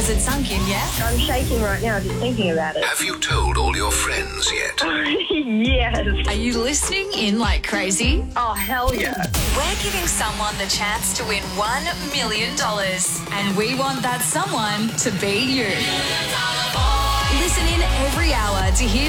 Has it sunk in yet? I'm shaking right now just thinking about it. Have you told all your friends yet? Yes. Are you listening in like crazy? Oh, hell yeah. We're giving someone the chance to win $1 million. And we want that someone to be you. Listen in every hour to hear